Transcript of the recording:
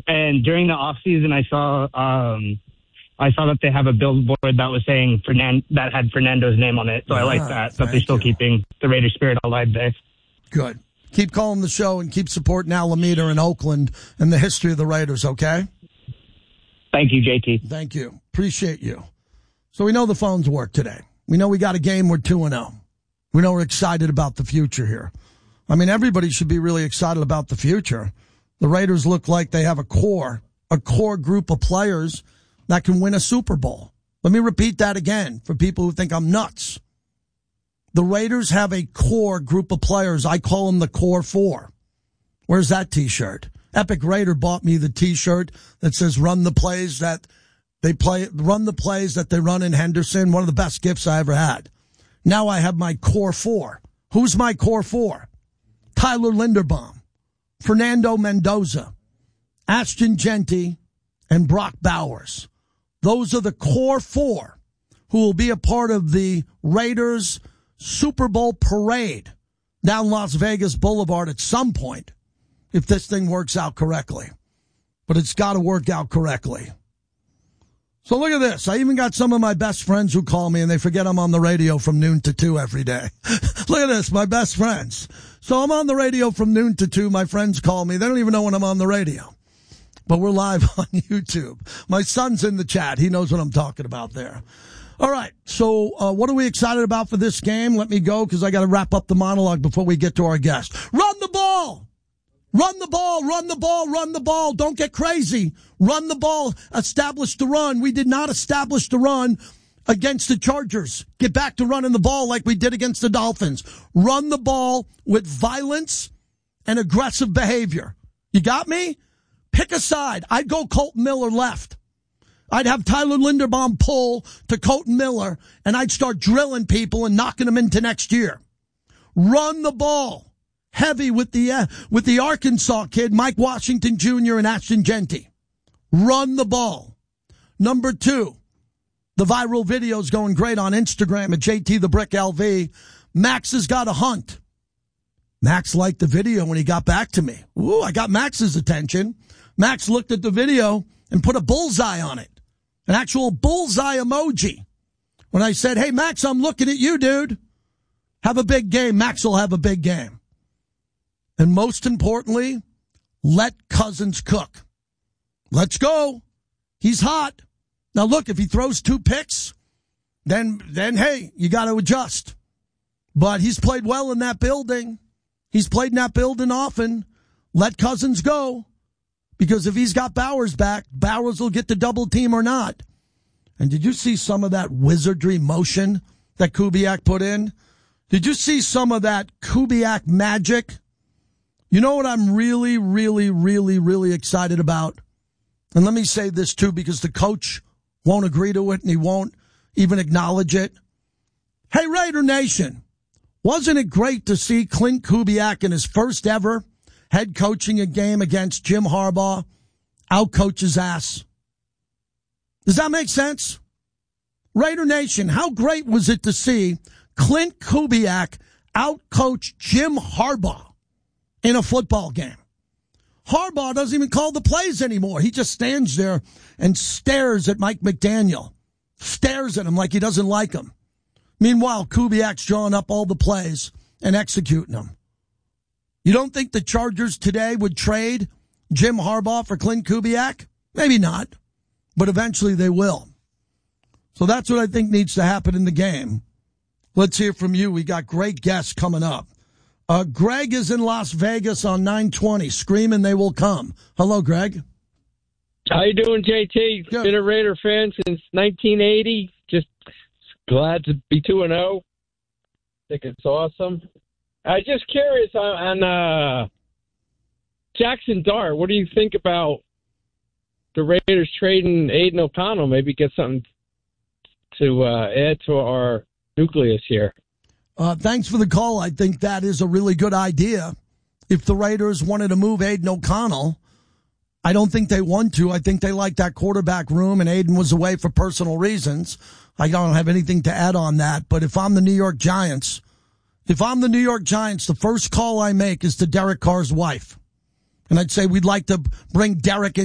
And during the off season, I saw that they have a billboard that was saying that had Fernando's name on it. So I like that they're still keeping the Raiders spirit alive there. Good. Keep calling the show and keep supporting Alameda and Oakland and the history of the Raiders, okay? Thank you, JT. Thank you. Appreciate you. So we know the phones work today. We know we got a game. We're 2-0. We know we're excited about the future here. I mean, everybody should be really excited about the future. The Raiders look like they have a core group of players that can win a Super Bowl. Let me repeat that again for people who think I'm nuts. The Raiders have a core group of players. I call them the Core Four. Where's that T-shirt? Epic Raider bought me the T-shirt that says "Run the plays that they play, run the plays that they run in Henderson." One of the best gifts I ever had. Now I have my Core Four. Who's my Core Four? Tyler Linderbaum, Fernando Mendoza, Ashton Genty, and Brock Bowers. Those are the Core Four who will be a part of the Raiders Super Bowl parade down Las Vegas Boulevard at some point, if this thing works out correctly. But it's got to work out correctly. So look at this. I even got some of my best friends who call me and they forget I'm on the radio from noon to 2 every day. Look at this, my best friends. So I'm on the radio from noon to 2. My friends call me. They don't even know when I'm on the radio. But we're live on YouTube. My son's in the chat. He knows what I'm talking about there. All right, so what are we excited about for this game? Let me go because I got to wrap up the monologue before we get to our guest. Run the ball! Run the ball, run the ball, run the ball. Don't get crazy. Run the ball. Establish the run. We did not establish the run against the Chargers. Get back to running the ball like we did against the Dolphins. Run the ball with violence and aggressive behavior. You got me? Pick a side. I'd go Colton Miller left. I'd have Tyler Linderbaum pull to Colton Miller, and I'd start drilling people and knocking them into next year. Run the ball. Heavy with the Arkansas kid, Mike Washington Jr. and Ashton Genty. Run the ball. Number 2, the viral video's going great on Instagram at JT the Brick LV. Max has got a hunt. Max liked the video when he got back to me. Ooh, I got Max's attention. Max looked at the video and put a bullseye on it. An actual bullseye emoji. When I said, hey, Max, I'm looking at you, dude. Have a big game. Max will have a big game. And most importantly, let Cousins cook. Let's go. He's hot. Now, look, if he throws 2 picks, then hey, you got to adjust. But he's played well in that building. He's played in that building often. Let Cousins go. Because if he's got Bowers back, Bowers will get the double team or not. And did you see some of that wizardry motion that Kubiak put in? Did you see some of that Kubiak magic? You know what I'm really, really, really, really excited about? And let me say this too, because the coach won't agree to it and he won't even acknowledge it. Hey, Raider Nation, wasn't it great to see Clint Kubiak in his first ever head coaching a game against Jim Harbaugh outcoach his ass? Does that make sense? Raider Nation, how great was it to see Clint Kubiak outcoach Jim Harbaugh in a football game? Harbaugh doesn't even call the plays anymore. He just stands there and stares at Mike McDaniel. Stares at him like he doesn't like him. Meanwhile, Kubiak's drawing up all the plays and executing them. You don't think the Chargers today would trade Jim Harbaugh for Clint Kubiak? Maybe not, but eventually they will. So that's what I think needs to happen in the game. Let's hear from you. We got great guests coming up. Greg is in Las Vegas on 920. Screaming they will come. Hello, Greg. How you doing, JT? Good. Been a Raider fan since 1980. Just glad to be 2-0. Think it's awesome. I just curious on Jackson Dart. What do you think about the Raiders trading Aiden O'Connell? Maybe get something to add to our nucleus here. Thanks for the call. I think that is a really good idea. If the Raiders wanted to move Aiden O'Connell, I don't think they want to. I think they like that quarterback room, and Aiden was away for personal reasons. I don't have anything to add on that. But if I'm the New York Giants, the first call I make is to Derek Carr's wife. And I'd say we'd like to bring Derek in.